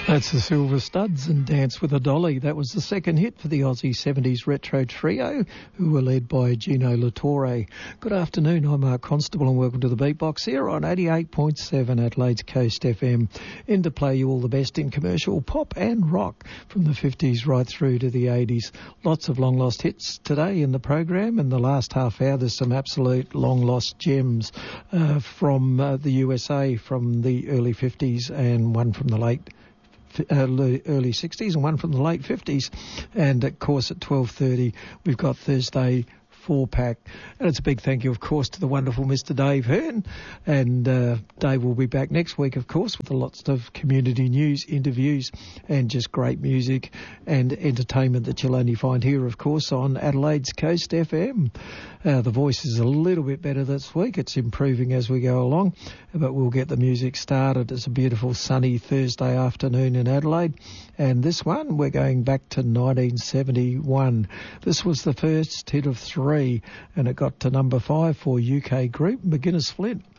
That's the Silver Studs and Dance with a Dolly. That was the second hit for the Aussie 70s Retro Trio, who were led by Gino Latore. Good afternoon, I'm Mark Constable and welcome to the Beatbox here on 88.7 Adelaide's Coast FM. In to play you all the best in commercial pop and rock from the 50s right through to the 80s. Lots of long-lost hits today in the program. In the last half hour, there's some absolute long-lost gems from the USA from the early 50s and one from the early 60s and one from the late 50s. And of course at 12:30 we've got Thursday 4-pack, and it's a big thank you of course to the wonderful Mr. Dave Hearn, and Dave will be back next week of course with lots of community news, interviews and just great music and entertainment that you'll only find here of course on Adelaide's Coast FM. The voice is a little bit better this week, it's improving as we go along, but we'll get the music started. It's a beautiful sunny Thursday afternoon in Adelaide, and this one we're going back to 1971. This was the first hit of 3 and it got to number 5 for UK group McGuinness Flint.